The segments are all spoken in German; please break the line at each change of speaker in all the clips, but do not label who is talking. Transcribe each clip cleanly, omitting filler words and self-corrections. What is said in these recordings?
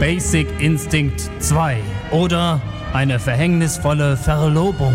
Basic Instinct 2 oder eine verhängnisvolle Verlobung.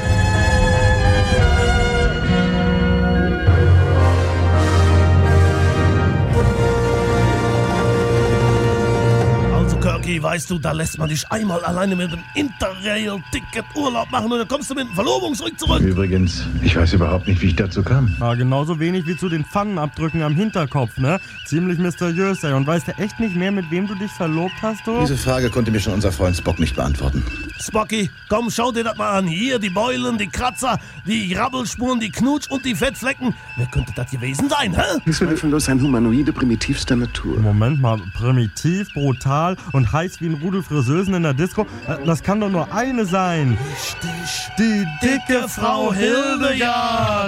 Kirky, weißt du, da lässt man dich einmal alleine mit dem Interrail-Ticket Urlaub machen und dann kommst du mit dem Verlobungsring zurück.
Übrigens, ich weiß überhaupt nicht, wie ich dazu kam.
Ja, genauso wenig wie zu den Pfannenabdrücken am Hinterkopf, ne? Ziemlich mysteriös, ey. Und weißt du echt nicht mehr, mit wem du dich verlobt hast, du?
Diese Frage konnte mir schon unser Freund Spock nicht beantworten.
Spocky, komm, schau dir das mal an. Hier die Beulen, die Kratzer, die Rabbelspuren, die Knutsch und die Fettflecken. Wer könnte das gewesen sein, hä?
Zweifellos ein Humanoide primitivster Natur.
Moment mal, primitiv, brutal und heiß wie ein Rudel Friseusen in der Disco? Das kann doch nur eine sein.
Richtig.
Die dicke Frau Hildegard.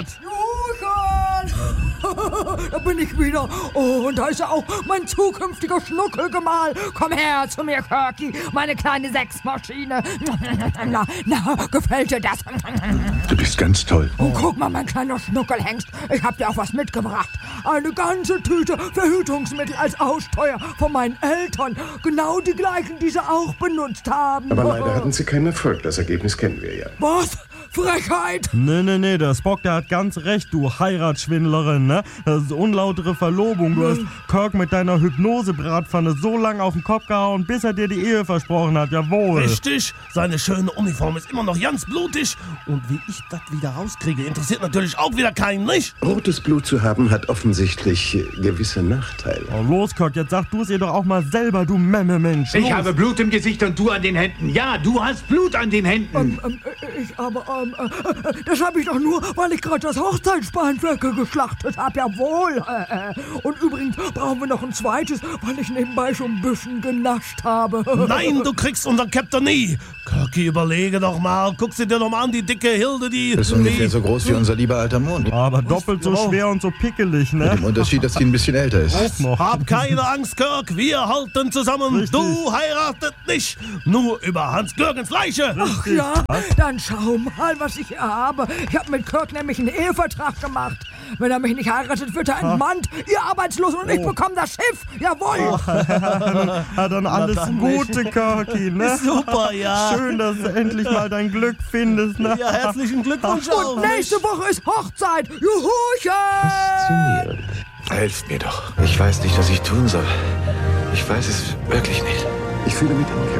Da bin ich wieder. Oh, und da ist ja auch mein zukünftiger Schnuckelgemahl. Komm her zu mir, Kirky, meine kleine Sexmaschine. Na, gefällt dir das?
Du bist ganz toll.
Und guck mal, mein kleiner Schnuckelhengst, ich hab dir auch was mitgebracht. Eine ganze Tüte Verhütungsmittel als Austeuer von meinen Eltern. Genau die gleichen, die sie auch benutzt haben.
Aber leider hatten sie keinen Erfolg. Das Ergebnis kennen wir ja.
Was? Frechheit!
Nee, der Spock, der hat ganz recht, du Heiratsschwindlerin, ne? Das ist unlautere Verlobung. Du hast Kirk mit deiner Hypnose-Bratpfanne so lange auf den Kopf gehauen, bis er dir die Ehe versprochen hat, jawohl.
Richtig, seine schöne Uniform ist immer noch ganz blutig. Und wie ich das wieder rauskriege, interessiert natürlich auch wieder keinen, nicht?
Rotes Blut zu haben hat offensichtlich gewisse Nachteile.
Oh, los, Kirk, jetzt sag du es ihr doch auch mal selber, du Memme-Mensch.
Ich habe Blut im Gesicht und du an den Händen. Ja, du hast Blut an den Händen.
Das habe ich doch nur, weil ich gerade das Hochzeitsspanferkel geschlachtet habe, jawohl. Und übrigens brauchen wir noch ein zweites, weil ich nebenbei schon ein bisschen genascht habe.
Nein, du kriegst unseren Captain nie. Kirky, überlege doch mal. Guck sie dir doch mal an, die dicke Hilde, die...
Das ist ungefähr so groß wie unser lieber alter Mond.
Aber doppelt so schwer und so pickelig, ne?
Mit dem Unterschied, dass sie ein bisschen älter ist.
Hab keine Angst, Kirk, wir halten zusammen.
Richtig.
Du heiratet nicht, nur über Hans-Görgens Leiche.
Ach ja, dann schau mal, was ich hier habe. Ich habe mit Kirk nämlich einen Ehevertrag gemacht. Wenn er mich nicht heiratet, wird er entmannt, ihr arbeitslos und ich bekomme das Schiff. Jawohl.
Dann alles Gute, Kirky, ne?
Super, ja.
Schön, dass du endlich mal dein Glück findest, ne?
Ja, herzlichen Glückwunsch auch.
Und nächste Woche ist Hochzeit. Juhuchen!
Faszinierend.
Helft mir doch. Ich weiß nicht, was ich tun soll. Ich weiß es wirklich nicht.
Ich fühle mit Ihnen,